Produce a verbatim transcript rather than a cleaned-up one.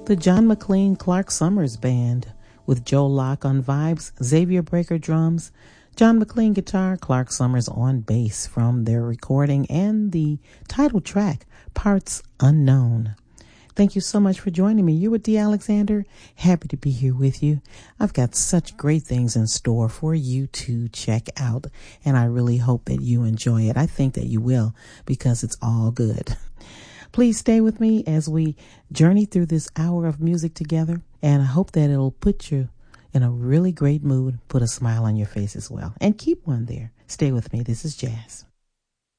The John McLean Clark Summers Band with Joe Locke on vibes, Xavier Breaker drums, John McLean guitar, Clark Summers on bass from their recording and the title track, Parts Unknown. Thank you so much for joining me. You were Dee Alexander. Happy to be here with you. I've got such great things in store for you to check out, and I really hope that you enjoy it. I think that you will because it's all good. Please stay with me as we journey through this hour of music together, and I hope that it'll put you in a really great mood, put a smile on your face as well, and keep one there. Stay with me. This is Jazz.